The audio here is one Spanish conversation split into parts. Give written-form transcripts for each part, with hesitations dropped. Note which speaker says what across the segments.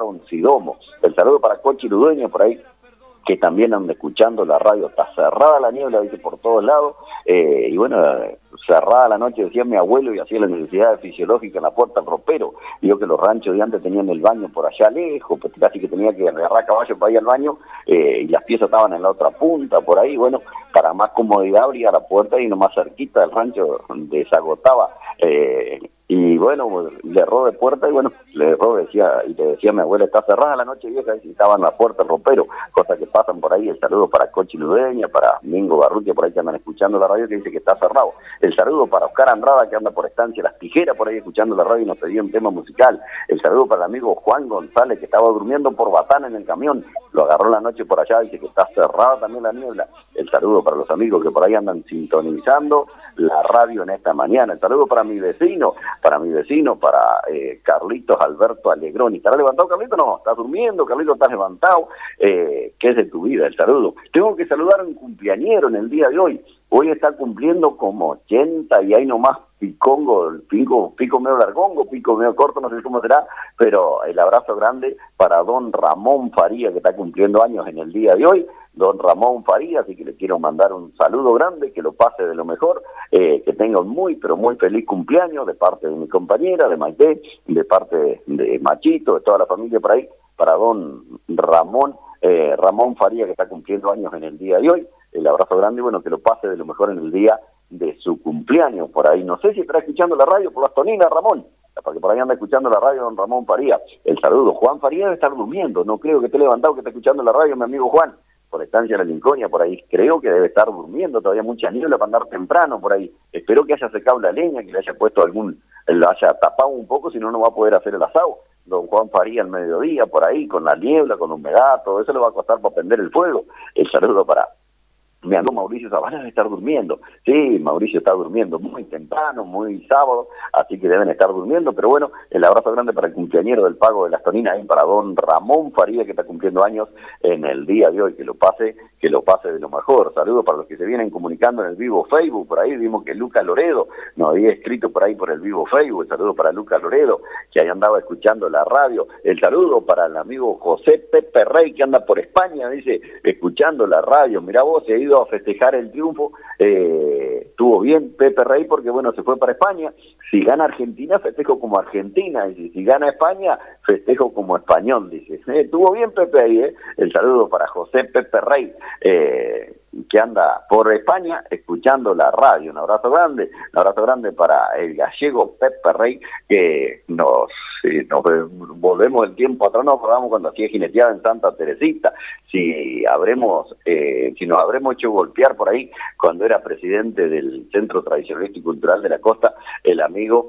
Speaker 1: un Sidomo. El saludo para Cochi Ludueña por ahí, que también anda escuchando la radio. Está cerrada la niebla, dice, por todos lados, y bueno, cerrada la noche, decía mi abuelo, y hacía las necesidades fisiológicas en la puerta del ropero. Vio que los ranchos de antes tenían el baño por allá lejos, pues casi que tenía que agarrar caballo para ir al baño, y las piezas estaban en la otra punta, por ahí. Bueno, para más comodidad abría la puerta y nomás cerquita del rancho desagotaba, y bueno, le erró de puerta, y bueno, le erró, decía, y le decía a mi abuela, está cerrada la noche vieja, y estaban la puerta del ropero, cosas que pasan por ahí. El saludo para Cochi Ludeña, para Mingo Barrutia, por ahí que andan escuchando la radio, que dice que está cerrado. El saludo para Oscar Andrada, que anda por Estancia Las Tijeras, por ahí escuchando la radio y nos pedía un tema musical. El saludo para el amigo Juan González, que estaba durmiendo por Batán en el camión, lo agarró la noche por allá, dice que está cerrada también la niebla. El saludo para los amigos que por ahí andan sintonizando la radio en esta mañana. El saludo para mi vecino, para Carlitos Alberto Alegroni. ¿Estará levantado, Carlito? No, está durmiendo. Carlito, estás levantado. ¿Qué es de tu vida? El saludo. Tengo que saludar a un cumpleañero en el día de hoy. Hoy está cumpliendo como 80 y ahí nomás picongo, pico medio largongo, pico medio corto, no sé cómo será, pero el abrazo grande para don Ramón Faría, que está cumpliendo años en el día de hoy. Don Ramón Faría, así que le quiero mandar un saludo grande, que lo pase de lo mejor, que tenga un muy, pero muy feliz cumpleaños de parte de mi compañera, de Maite, de parte de Machito, de toda la familia por ahí, para don Ramón Faría, que está cumpliendo años en el día de hoy. El abrazo grande y bueno, que lo pase de lo mejor en el día de su cumpleaños por ahí. No sé si estará escuchando la radio por las Toninas, Ramón, porque por ahí anda escuchando la radio don Ramón Faría. El saludo. Juan Faría debe estar durmiendo, no creo que esté levantado, que esté escuchando la radio, mi amigo Juan, por Estancia La Linconia, por ahí creo que debe estar durmiendo, todavía mucha niebla para andar temprano por ahí. Espero que haya secado la leña, que le haya puesto lo haya tapado un poco, si no, no va a poder hacer el asado. Don Juan Faría al mediodía, por ahí, con la niebla, con humedad, todo eso le va a costar para prender el fuego. El saludo para mi amigo Mauricio Zavala, debe estar durmiendo. Sí, Mauricio está durmiendo muy temprano, muy sábado, así que deben estar durmiendo, pero bueno, el abrazo grande para el cumpleañero del Pago de las Toninas, para don Ramón Faría, que está cumpliendo años en el día de hoy, que lo pase de lo mejor. Saludos para los que se vienen comunicando en el vivo Facebook, por ahí vimos que Lucas Loredo nos había escrito por ahí por el vivo Facebook. El saludo para Lucas Loredo, que ahí andaba escuchando la radio. El saludo para el amigo José Pepe Rey, que anda por España, dice, escuchando la radio. Mirá vos, se ha ido a festejar el triunfo, estuvo bien Pepe Rey, porque bueno, se fue para España. Si gana Argentina, festejo como Argentina, y si gana España, festejo como español, dice. Estuvo bien Pepe ahí, El saludo para José Pepe Rey, que anda por España escuchando la radio. Un abrazo grande para el gallego Pepe Rey, que nos volvemos el tiempo atrás, nos acordamos cuando hacía jineteada en Santa Teresita, si nos habremos hecho golpear por ahí cuando era presidente del Centro Tradicionalista y Cultural de la Costa, el amigo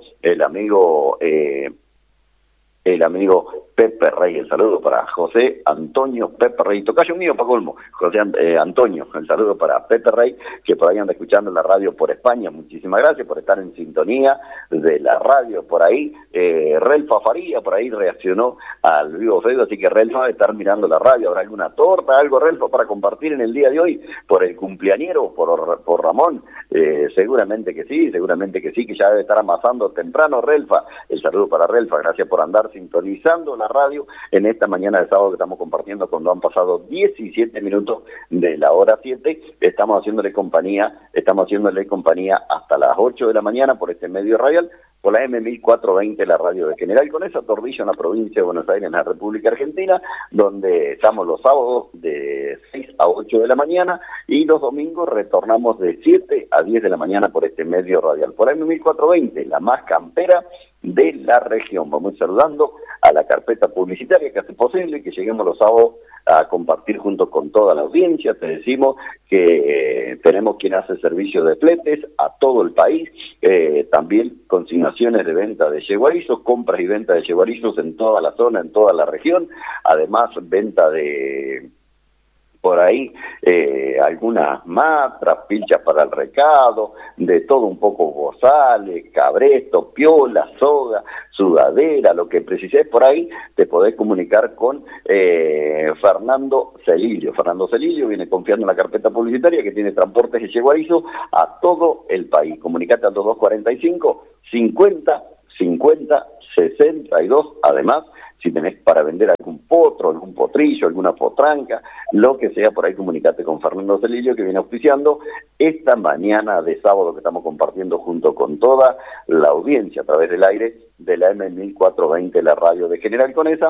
Speaker 1: Pepe Rey. El saludo para José Antonio Pepe Rey, tocayo mío para colmo, José Antonio. El saludo para Pepe Rey, que por ahí anda escuchando la radio por España. Muchísimas gracias por estar en sintonía de la radio por ahí. Relfa Faría por ahí reaccionó al vivo Facebook, así que Relfa va a estar mirando la radio. ¿Habrá alguna torta, algo, Relfa, para compartir en el día de hoy por el cumpleañero, por Ramón? Seguramente que sí, que ya debe estar amasando temprano Relfa. El saludo para Relfa, gracias por andar sintonizando la radio en esta mañana de sábado que estamos compartiendo cuando han pasado 17 minutos de la hora 7. Estamos haciéndole compañía hasta las 8 de la mañana por este medio radial, por la M1420, la radio de General con esa Tordillo, en la provincia de Buenos Aires, en la República Argentina, donde estamos los sábados de 6 a 8 de la mañana y los domingos retornamos de 7 a 10 de la mañana por este medio radial, por la M1420, la más campera de la región. Vamos saludando a la carpeta publicitaria que hace posible que lleguemos los sábados a compartir junto con toda la audiencia. Te decimos que tenemos quien hace servicios de fletes a todo el país, también consignaciones de venta de yeguarizos, compras y venta de yeguarizos en toda la zona, en toda la región, además venta de por ahí algunas matras, pilchas para el recado, de todo un poco, bozales, cabresto, piola, soga, sudadera, lo que precises por ahí, te podés comunicar con Fernando Celilio. Fernando Celilio viene confiando en la carpeta publicitaria que tiene transportes de yeguarizo a todo el país. Comunicate al 2245 50 50 62, además si tenés para vender algún potro, algún potrillo, alguna potranca, lo que sea, por ahí comunicate con Fernando Celilio, que viene auspiciando esta mañana de sábado que estamos compartiendo junto con toda la audiencia a través del aire de la M1420, la radio de General Conesa,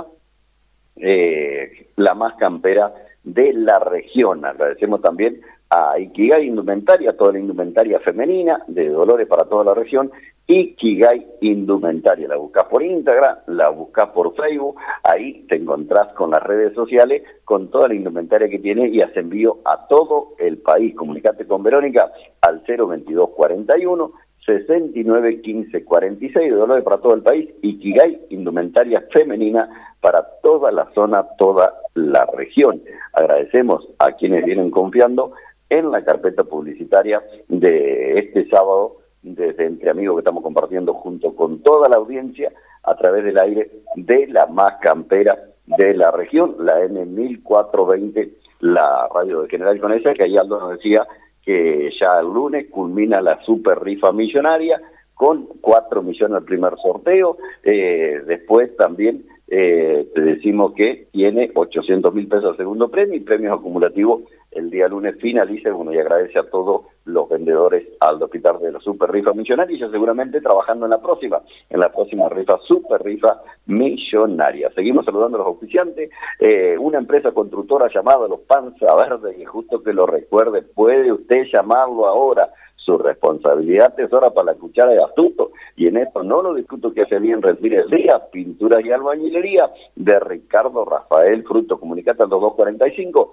Speaker 1: la más campera de la región. Agradecemos también a Ikigai Indumentaria, toda la indumentaria femenina de Dolores para toda la región. Ikigai Indumentaria, la buscás por Instagram, la buscás por Facebook, ahí te encontrás con las redes sociales, con toda la indumentaria que tiene y hace envío a todo el país. Comunicate con Verónica al 02241 69 15 46, de Dolores para todo el país. Ikigai Indumentaria femenina para toda la zona, toda la región. Agradecemos a quienes vienen confiando en la carpeta publicitaria de este sábado, desde Entre Amigos, que estamos compartiendo junto con toda la audiencia a través del aire de la más campera de la región, la M1420, la radio de General Conesa, que ahí Aldo nos decía que ya el lunes culmina la super rifa millonaria con 4 millones el primer sorteo. Después también te decimos que tiene 800.000 pesos el segundo premio y premios acumulativos el día lunes finaliza. Bueno, y agradece a todos los vendedores al hospital de la super rifa millonaria y ya seguramente trabajando en la próxima rifa, super rifa millonaria. Seguimos saludando a los auspiciantes. Una empresa constructora llamada Los Panza Verde, y justo que lo recuerde, puede usted llamarlo ahora. Su responsabilidad tesora para la cuchara de astuto, y en esto no lo discuto, que hace bien rendir el día. Pinturas y albañilería de Ricardo Rafael Fruto. Comunicate al 2245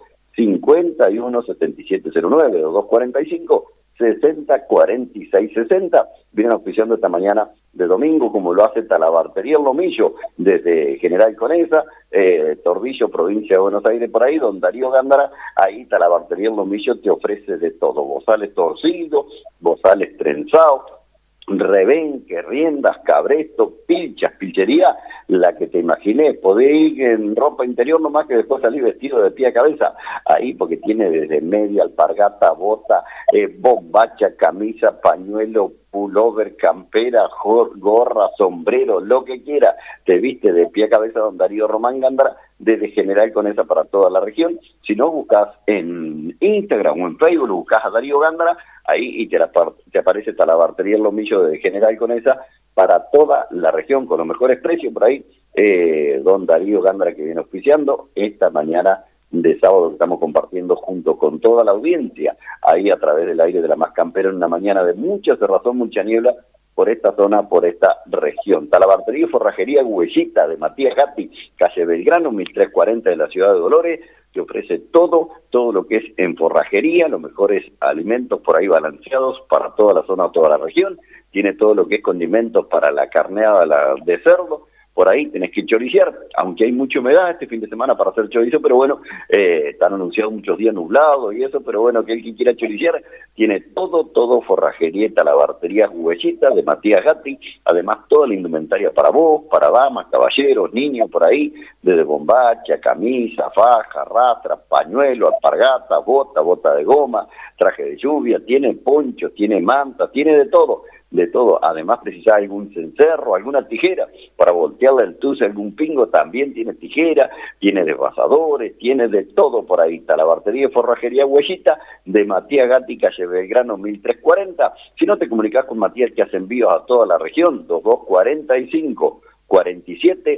Speaker 1: 517709, 2245 604660. Vienen auspiciando esta mañana de domingo, como lo hace Talabartería El Lomillo, desde General Conesa, Tordillo, provincia de Buenos Aires, por ahí, don Darío Gándara. Ahí Talabartería El Lomillo te ofrece de todo: bozales torcidos, bozales trenzados, rebenque, riendas, cabresto, pilchas, pilchería, la que te imaginé. Podés ir en ropa interior nomás, que después salir vestido de pie a cabeza, ahí, porque tiene desde media, alpargata, bota, bombacha, camisa, pañuelo, pullover, campera, gorra, sombrero, lo que quiera, te viste de pie a cabeza don Darío Román Gándara, desde General Conesa para toda la región. Si no, buscas en Instagram o en Facebook, buscas a Darío Gándara, ahí, y te aparece Talabartería El Lomillo de General Conesa para toda la región, con los mejores precios por ahí. Don Darío Gándara, que viene auspiciando esta mañana de sábado, que estamos compartiendo junto con toda la audiencia, ahí a través del aire de la más campera, en una mañana de mucha cerrazón, mucha niebla por esta zona, por esta región. Talabartería y forrajería Huellita de Matías Gatti, calle Belgrano, 1340 de la ciudad de Dolores, que ofrece todo lo que es en forrajería, los mejores alimentos por ahí balanceados para toda la zona, toda la región. Tiene todo lo que es condimentos para la carneada de cerdo. Por ahí tenés que choriciar, aunque hay mucha humedad este fin de semana para hacer chorizo, pero bueno, están anunciados muchos días nublados y eso, pero bueno, que el que quiera choriciar tiene todo forrajería, Talabartería Huellita de Matías Gatti. Además, toda la indumentaria para vos, para damas, caballeros, niños, por ahí, desde bombacha, camisa, faja, rastra, pañuelo, alpargata, bota de goma, traje de lluvia, tiene poncho, tiene manta, tiene de todo. Además, precisás algún cencerro, alguna tijera para voltearle el tuce, algún pingo, también tiene tijera, tiene desvasadores, tiene de todo por ahí. Talabartería y forrajería Huellita de Matías Gatti, calle Belgrano 1340. Si no, te comunicás con Matías, que hace envíos a toda la región, 2245 47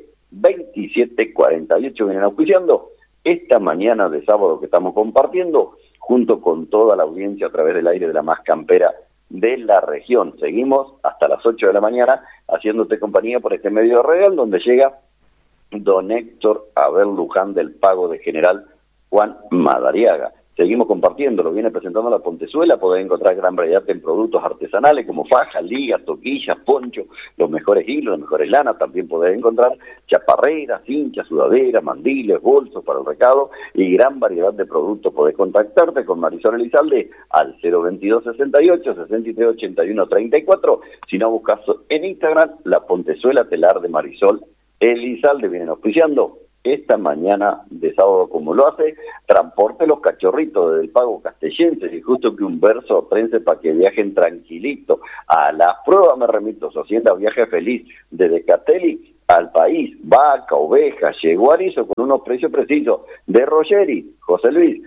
Speaker 1: 27 48. Vienen auspiciando esta mañana de sábado que estamos compartiendo junto con toda la audiencia a través del aire de la más campera de la región. Seguimos hasta las 8 de la mañana haciéndote compañía por este medio radial, donde llega don Héctor Abel Luján del Pago de General Juan Madariaga. Seguimos compartiendo, lo viene presentando la Pontezuela. Podés encontrar gran variedad en productos artesanales como fajas, ligas, toquillas, ponchos, los mejores hilos, las mejores lanas. También podés encontrar chaparreras, cinchas, sudaderas, mandiles, bolsos para el recado y gran variedad de productos. Podés contactarte con Marisol Elizalde al 022 68 63 81 34. Si no, buscas en Instagram la Pontezuela Telar de Marisol Elizalde. Vienen auspiciando esta mañana de sábado, como lo hace Transporte Los Cachorritos desde el Pago Castellense, y justo que un verso trense para que viajen tranquilito. A la prueba me remito, su hacienda Viaje Feliz desde Catelli al país, vaca, oveja, llegó Arizo con unos precios precisos de Ruggeri, José Luis,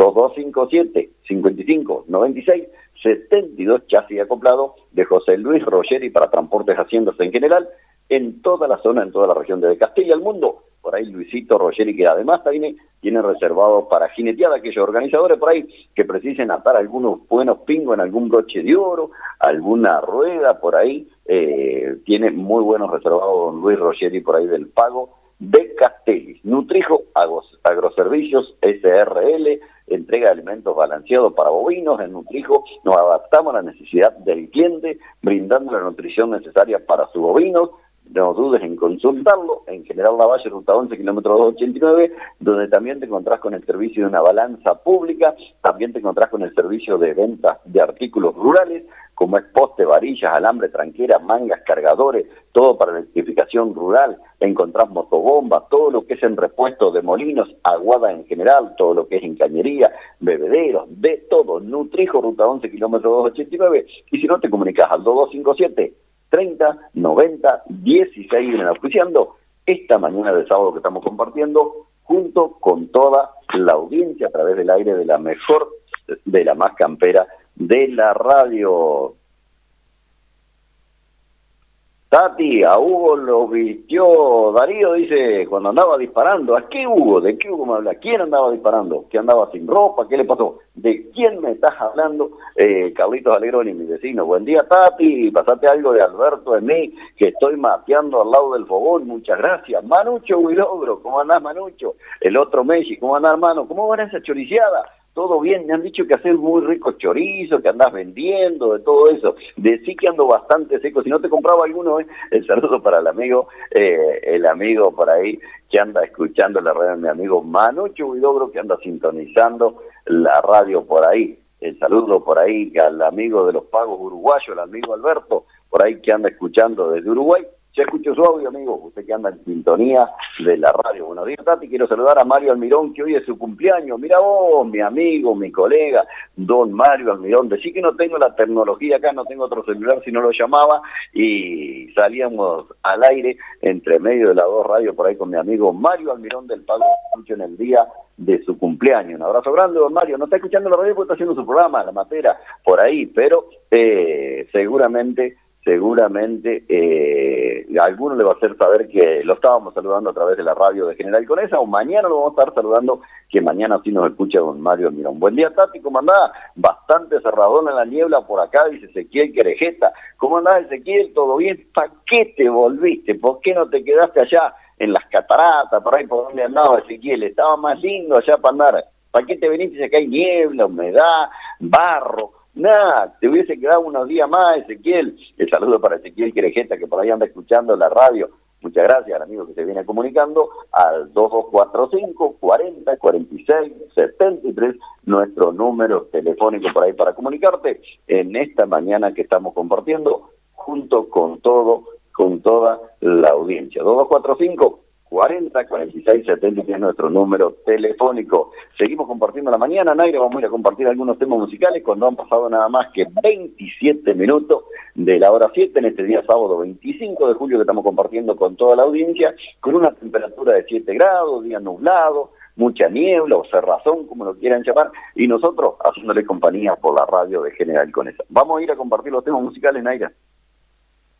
Speaker 1: 2257-5596-72 chasis acoplado de José Luis Ruggeri para transportes haciendas en general, en toda la zona, en toda la región de Castilla, el mundo. Por ahí Luisito Ruggeri, que además tiene reservado para jineteada aquellos organizadores por ahí que precisen atar algunos buenos pingos en algún broche de oro, alguna rueda por ahí, tiene muy buenos reservados don Luis Ruggeri por ahí del Pago de Castellis. Nutrijo Agroservicios SRL, entrega de alimentos balanceados para bovinos. En Nutrijo nos adaptamos a la necesidad del cliente, brindando la nutrición necesaria para sus bovinos. No dudes en consultarlo, en General Lavalle, ruta 11, kilómetro 289, donde también te encontrás con el servicio de una balanza pública, también te encontrás con el servicio de venta de artículos rurales, como es poste, varillas, alambre, tranquera, mangas, cargadores, todo para la electrificación rural. Encontrás motobombas, todo lo que es en repuesto de molinos, aguada en general, todo lo que es en cañería, bebederos, de todo. Nutrijo, ruta 11, kilómetro 289, y si no te comunicas al 2257 30 90 16, vienen auspiciando esta mañana de sábado que estamos compartiendo junto con toda la audiencia a través del aire de la mejor, de la más campera de la radio. Tati, a Hugo lo vistió Darío, dice, cuando andaba disparando. ¿A qué Hugo? ¿De qué Hugo me habla? ¿Quién andaba disparando? ¿Qué andaba sin ropa? ¿Qué le pasó? ¿De quién me estás hablando? Carlitos Alegroni, mi vecino. Buen día, Tati. Pasate algo de Alberto, de mí, que estoy mateando al lado del fogón. Muchas gracias. Manucho Huilogro, ¿cómo andás, Manucho? El otro Messi, ¿cómo andás, hermano? ¿Cómo van esa choriciada? Todo bien, me han dicho que haces muy rico chorizo, que andás vendiendo, de todo eso. Decí que ando bastante seco, si no te compraba alguno, el saludo para el amigo por ahí que anda escuchando la radio, mi amigo Manucho Huidobro, que anda sintonizando la radio por ahí. El saludo por ahí al amigo de los pagos uruguayos, el amigo Alberto, por ahí que anda escuchando desde Uruguay. Ya escucho su audio, amigo, usted que anda en sintonía de la radio. Buenos días, Tati, quiero saludar a Mario Almirón, que hoy es su cumpleaños. Mira vos, mi amigo, mi colega, don Mario Almirón. Decí que no tengo la tecnología acá, no tengo otro celular, si no lo llamaba, y salíamos al aire entre medio de las dos radios por ahí con mi amigo Mario Almirón del Pago Escucho en el día de su cumpleaños. Un abrazo grande, don Mario. No está escuchando la radio porque está haciendo su programa, La Matera, por ahí, pero seguramente a alguno le va a hacer saber que lo estábamos saludando a través de la radio de General Conesa, o mañana lo vamos a estar saludando, que mañana sí nos escucha don Mario Almirón. Buen día, Tati, ¿cómo andás? Bastante cerradona en la niebla por acá, dice Ezequiel Querejeta. ¿Cómo andás, Ezequiel? ¿Todo bien? ¿Para qué te volviste? ¿Por qué no te quedaste allá en las cataratas, por ahí por donde andaba Ezequiel? Estaba más lindo allá para andar. ¿Para qué te viniste si acá hay niebla, humedad, barro? Nada, te hubiese quedado unos días más, Ezequiel. El saludo para Ezequiel Querejeta, que por ahí anda escuchando la radio. Muchas gracias al amigo que se viene comunicando al 2245 40 46 73, nuestro número telefónico por ahí para comunicarte en esta mañana que estamos compartiendo junto con toda la audiencia. 2245 40 46 70 es nuestro número telefónico. Seguimos compartiendo la mañana, Naira, vamos a ir a compartir algunos temas musicales cuando han pasado nada más que 27 minutos de la hora 7 en este día sábado 25 de julio que estamos compartiendo con toda la audiencia, con una temperatura de 7 grados, día nublado, mucha niebla o cerrazón, como lo quieran llamar, y nosotros haciéndole compañía por la radio de General Conesa. Vamos a ir a compartir los temas musicales, Naira.